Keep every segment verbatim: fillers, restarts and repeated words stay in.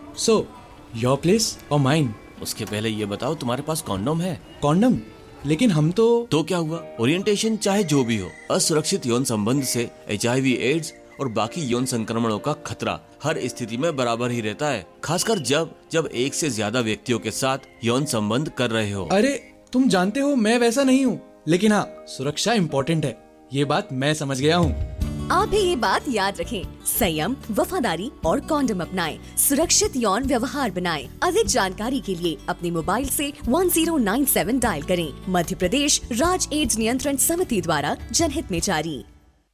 So your place और mine? उसके पहले ये बताओ, तुम्हारे पास कॉन्डोम है? कॉन्डम? लेकिन हम तो तो क्या हुआ? ओरिएंटेशन चाहे जो भी हो, असुरक्षित यौन संबंध से एचआईवी, एड्स और बाकी यौन संक्रमणों का खतरा हर स्थिति में बराबर ही रहता है, खासकर जब जब एक से ज्यादा व्यक्तियों के साथ यौन संबंध कर रहे हो। अरे तुम जानते हो मैं वैसा नहीं हूँ, लेकिन हाँ, सुरक्षा इम्पोर्टेंट है, ये बात मैं समझ गया हूँ। आप भी ये बात याद रखें, संयम, वफादारी और कॉन्डम अपनाएं, सुरक्षित यौन व्यवहार बनाएं। अधिक जानकारी के लिए अपने मोबाइल से one zero nine seven dial करें। मध्य प्रदेश राज्य एड्स नियंत्रण समिति द्वारा जनहित में जारी।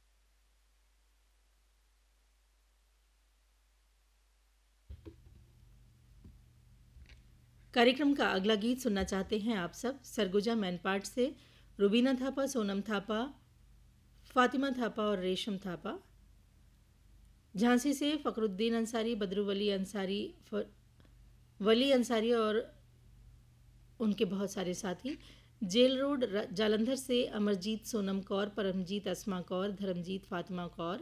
कार्यक्रम का अगला गीत सुनना चाहते हैं आप सब। सरगुजा मैनपाट से रुबीना थापा, सोनम थापा, फातिमा थापा और रेशम थापा। झांसी से फकरुद्दीन अंसारी, बदरू वली अंसारी, वली अंसारी और उनके बहुत सारे साथी। जेल रोड जालंधर से अमरजीत सोनम कौर, परमजीत अस्मा कौर, धर्मजीत फातिमा कौर।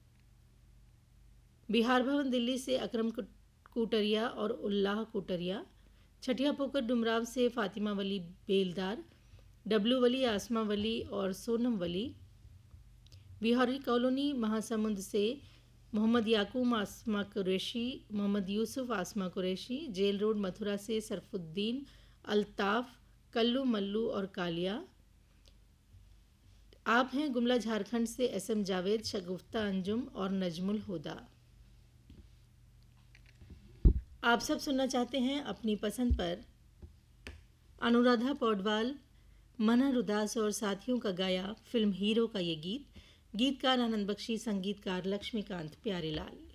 बिहार भवन दिल्ली से अकरम कुटरिया और उल्लाह कुटरिया। छठिया पोकर डुमराव से फातिमा वली बेलदार, डब्लू वली, आसमा वली और सोनम वली। बिहारी कॉलोनी महासमुंद से मोहम्मद याकूब, आसमा कुरैशी, मोहम्मद यूसुफ, आसमा कुरैशी। जेल रोड मथुरा से सरफुद्दीन, अल्ताफ़, कल्लू, मल्लू और कालिया। आप हैं गुमला झारखंड से एस एम जावेद, शगुफ्ता अंजुम और नजमुल हुदा। आप सब सुनना चाहते हैं अपनी पसंद पर अनुराधा पौडवाल, मनहर उदास और साथियों का गाया फिल्म हीरो का ये गीत। गीतकार आनंद बख्शी, संगीतकार लक्ष्मीकांत प्यारेलाल।